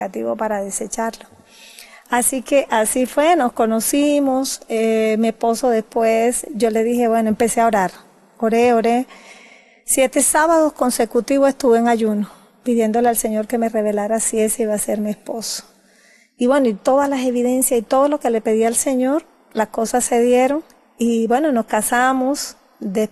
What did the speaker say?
para desecharlo. Así que así fue, nos conocimos, mi esposo después, yo le dije, bueno, empecé a orar, oré, 7 sábados consecutivos estuve en ayuno, pidiéndole al Señor que me revelara si ese iba a ser mi esposo. Y bueno, y todas las evidencias y todo lo que le pedí al Señor, las cosas se dieron, y bueno, nos casamos,